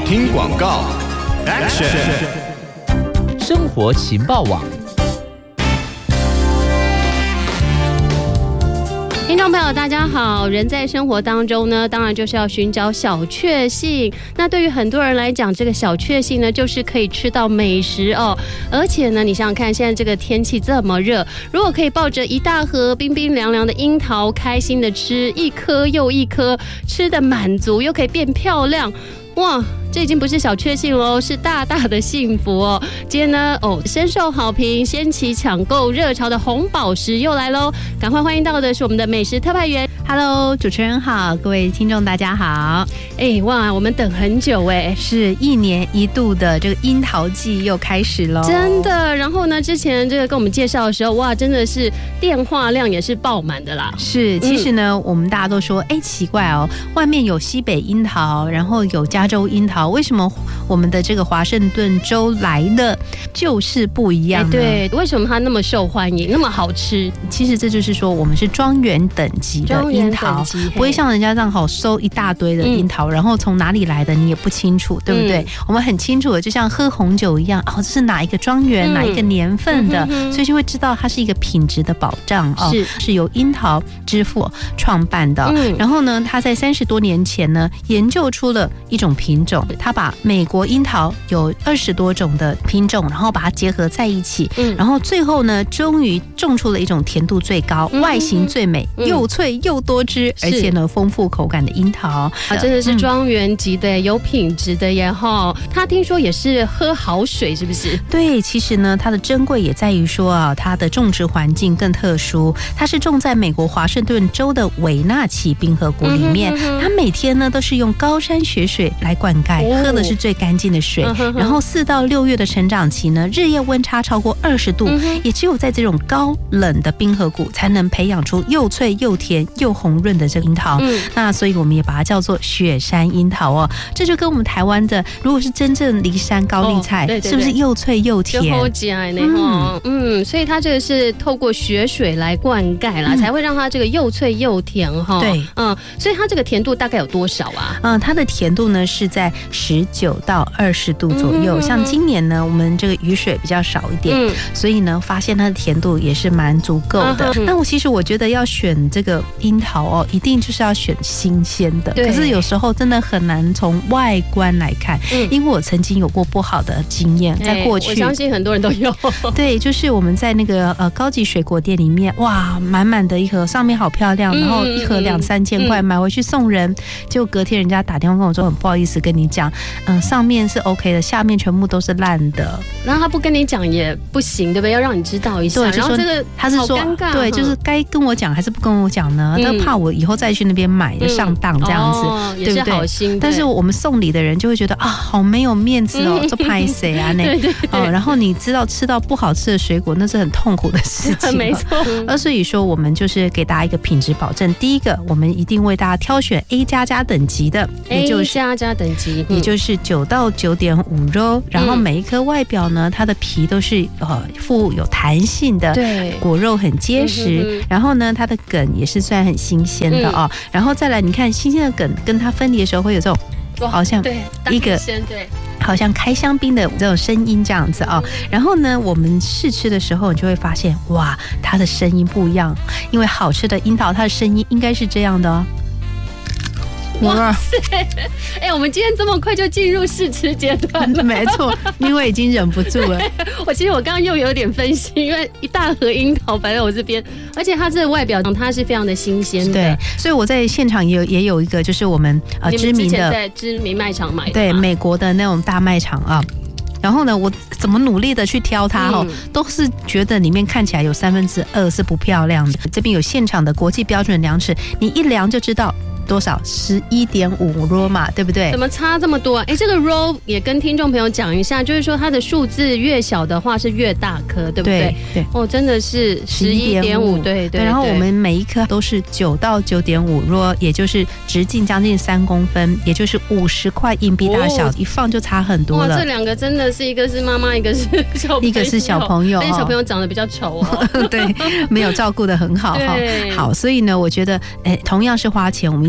听广告 ，Action！ 生活情报网。 听众朋友大家好，人在生活当中呢，当然就是要寻找小确幸。那对于很多人来讲，这个小确幸呢，就是可以吃到美食哦。而且呢，你想想看，现在这个天气这么热，如果可以抱着一大盒冰冰凉凉的樱桃，开心的吃一颗又一颗，吃得满足又可以变漂亮，哇！这已经不是小确幸喽，是大大的幸福哦。今天呢，深受好评，掀起抢购热潮的红宝石又来喽！赶快欢迎到的是我们的美食特派员。 Hello， 主持人好，各位听众大家好。 哇，我们等很久是1年1度的这个樱桃季又开始喽， 真的。然后呢，之前这个跟我们介绍的时候，哇，真的是电话量也是爆满的啦。 是，其实呢，我们大家都说，奇怪哦，外面有西北樱桃，然后有加州樱桃。为什么我们的这个华盛顿州来的就是不一样呢？ 对，为什么它那么受欢迎，那么好吃？ 其实这就是说，我们是庄园等级的樱桃，不会像人家这样收一大堆的樱桃，然后从哪里来的你也不清楚，对不对？我们很清楚的，就像喝红酒一样，这是哪一个庄园、哪一个年份的，所以就会知道它是一个品质的保障是由樱桃之父创办的。然后呢，他在30多年前呢，研究出了一种品种。他把美国樱桃有20多种的品种，然后把它结合在一起，然后最后呢，终于种出了一种甜度最高、外形最美、又脆又多汁，而且呢丰富口感的樱桃真的是庄园级的，有品质的耶哈。他听说也是喝好水，是不是？对， 其实呢，它的珍贵也在于说它的种植环境更特殊，它是种在美国华盛顿州的韦纳奇冰河谷里面，它每天呢都是用高山雪水来灌溉。喝的是最干净的水，然后4到6月的成长期呢，日夜温差超过20度，也只有在这种高冷的冰河谷才能培养出又脆又甜又红润的这个樱桃。那所以我们也把它叫做雪山樱桃哦。这就跟我们台湾的如果是真正梨山高丽菜，是不是又脆又甜？ 所以它这个是透过雪水来灌溉啦，才会让它这个又脆又甜哈。 对， 所以它这个甜度大概有多少啊？ 它的甜度呢是在19到20度左右。像今年呢，我们这个雨水比较少一点，所以呢，发现它的甜度也是蛮足够的。那其实我觉得要选这个樱桃一定就是要选新鲜的。可是有时候真的很难从外观来看，因为我曾经有过不好的经验，在过去， 我相信很多人都有。 对，就是我们在那个高级水果店里面，哇，满满的一盒，上面好漂亮，然后一盒2-3千块，买回去送人，就隔天人家打电话跟我说，很不好意思跟你讲，上面是 OK 的，下面全部都是烂的。 然后他不跟你讲也不行，对不对？要让你知道一下。 对，然后这个他是说，对，就是该跟我讲还是不跟我讲呢？他怕我以后再去那边买就上当这样子， 对不对？好心。 但是我们送礼的人就会觉得好没有面子哦，这拍谁啊？然后你知道吃到不好吃的水果，那是很痛苦的事情。 没错。 所以说，我们就是给大家一个品质保证。第一个，我们一定为大家挑选 A++ 等级的，也就是 A++ 等级， 也就是9到9.5肉，然后每一颗外表呢，它的皮都是富有弹性的，对，果肉很结实，然后呢，它的梗也是算很新鲜的然后再来，你看新鲜的梗跟它分离的时候会有这种好像一个好像开香槟的这种声音这样子然后呢，我们试吃的时候，你就会发现哇，它的声音不一样，因为好吃的樱桃，它的声音应该是这样的哇塞！我们今天这么快就进入试吃阶段了， 没错，因为已经忍不住了。 其实我刚刚又有点分心，因为一大盒樱桃摆在我这边，而且它这个外表它是非常的新鲜的。 对，所以我在现场也有一个，就是我们知名的在知名卖场买的， 对，美国的那种大卖场然后呢，我怎么努力的去挑它都是觉得里面看起来有2/3是不漂亮的。这边有现场的国际标准量尺，你一量就知道多少11.5 row 嘛，对不对？ 怎么差这么多这个 row 也跟听众朋友讲一下，就是说它的数字越小的话是越大颗，对不对？ 对真的是11.5，对。 然后我们每一颗都是9到9.5 row，也就是直径将近3公分，也就是50块硬币大小，一放就差很多了。 这两个真的是一个是妈妈，一个是小朋友， 一个是小朋友， 但小朋友长得比较丑对，没有照顾得很好好，所以呢，我觉得同样是花钱，我们一定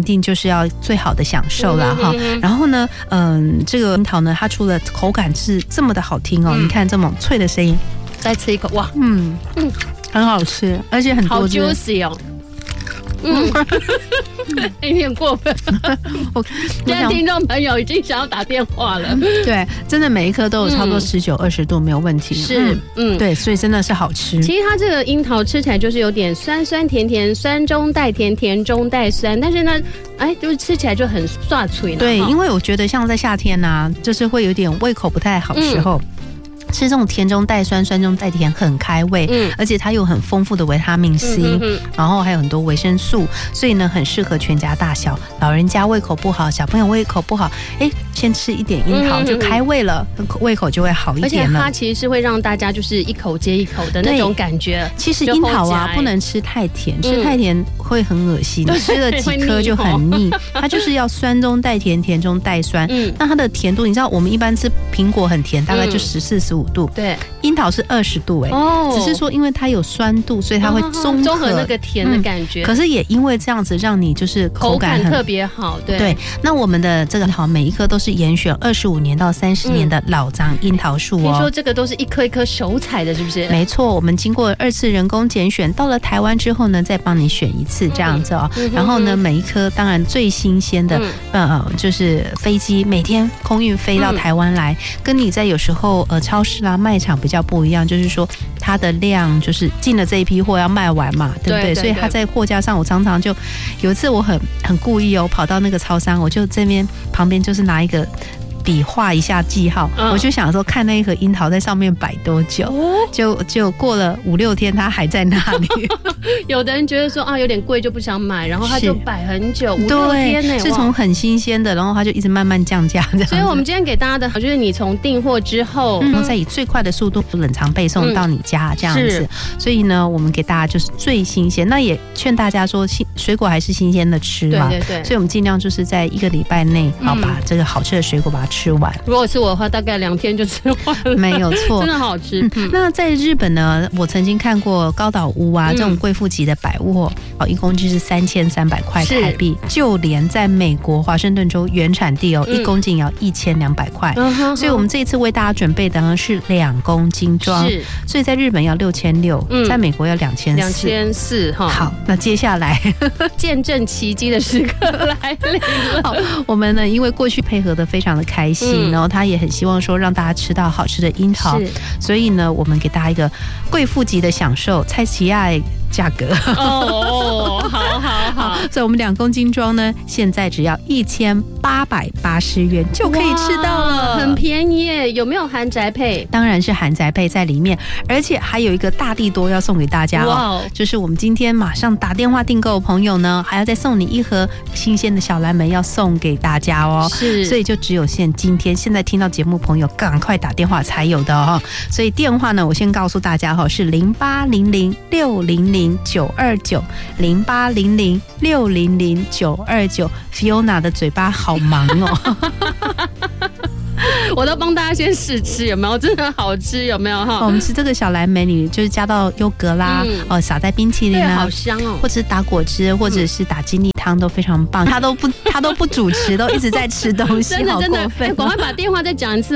定就是要最好的享受啦哈。然后呢，这个樱桃呢，它除了口感是这么的好听哦，你看这么脆的声音， 再吃一口，哇， 很好吃，而且很多汁， 好 juicy 哦。有点过分。现在听众朋友已经想要打电话了。 对，真的每一颗都有差不多19、20度，没有问题。 是， 对，所以真的是好吃。 其实它这个樱桃吃起来就是有点酸酸甜甜，酸中带甜，甜中带酸，但是呢，就是吃起来就很刷脆。 对，因为我觉得像在夏天啊，就是会有点胃口不太好的时候。吃这种甜中带酸、酸中带甜，很开胃，而且它有很丰富的维他命 C，然后还有很多维生素，所以呢很适合全家大小。老人家胃口不好，小朋友胃口不好，先吃一点樱桃就开胃了，胃口就会好一点了。 而且它其实是会让大家就是一口接一口的那种感觉。 其实樱桃啊不能吃太甜，吃太甜会很恶心，吃了几颗就很腻。它就是要酸中带甜，甜中带酸。那它的甜度，你知道我们一般吃苹果很甜，大概就14、15度， 对， 樱桃是20度只是说因为它有酸度，所以它会综合那个甜的感觉。 可是也因为这样子，让你就是口感特别好。对， 那我们的这个桃每一颗都是严选25年到30年的老樟樱桃树听说这个都是一颗一颗手采的，是不是？ 没错，我们经过2次人工拣选，到了台湾之后呢，再帮你选一次这样子然后呢，每一颗当然最新鲜的就是飞机每天空运飞到台湾来，跟你在有时候超市啦卖场比较不一样，就是说它的量就是进了这一批货要卖完嘛，对不对？所以它在货架上，我常常就有一次我很故意跑到那个超商，我就这边旁边就是拿一个笔画一下记号，我就想说看那一盒樱桃在上面摆多久，就过了5、6天，它还在那里。 有的人觉得说有点贵就不想买，然后他就摆很久，5、6天呢， 是从很新鲜的，然后它就一直慢慢降价这样。 所以我们今天给大家的就是你从订货之后， 然后再以最快的速度冷藏配送到你家这样子。所以呢，我们给大家就是最新鲜，那也劝大家说水果还是新鲜的吃嘛。对。所以我们尽量就是在1个礼拜内把这个好吃的水果把它吃完。 如果是我的话，大概2天就吃完了。 没有错， 真的好吃。 那在日本呢，我曾经看过高岛屋这种贵妇级的百货，1公斤是3300块台币。就连在美国华盛顿州原产地1公斤也要1200块。所以我们这一次为大家准备的呢是2公斤装，所以在日本要6600，在美国要2400。好，那接下来见证奇迹的时刻来临了。 好，我们呢因为过去配合的非常的开心，然后他也很希望说让大家吃到好吃的樱桃，所以呢我们给大家一个贵妇级的享受，蔡奇亚价格。好，所以我们2公斤装呢，现在只要1880元就可以吃到了， 很便宜耶。有没有含宅配？ 当然是含宅配在里面，而且还有一个大地多要送给大家就是我们今天马上打电话订购的朋友呢，还要再送你1盒新鲜的小蓝莓要送给大家所以就只有今天现在听到节目朋友赶快打电话才有的所以电话呢，我先告诉大家是0800600929，0800600929。Fiona 的嘴巴好忙我都帮大家先试吃，有没有？真的好吃，有没有我们吃这个小蓝莓，你就是加到优格啦，撒在冰淇淋好香或者是打果汁，或者是打精力汤都非常棒。他都不主持，都一直在吃东西，好过分。 赶快把电话再讲一次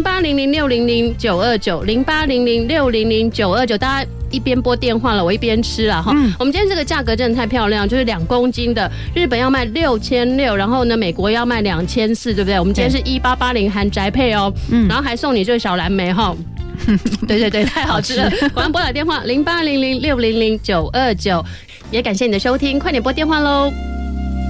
0800600929，0800600929，大家一边拨电话了，我一边吃了我们今天这个价格真的太漂亮，就是2公斤的，日本要卖6600，然后呢美国要卖2400，对不对？我们今天是1880含宅配然后还送你这个小蓝莓对，太好吃了。赶快拨打电话0800600929，也感谢你的收听，快点拨电话喽。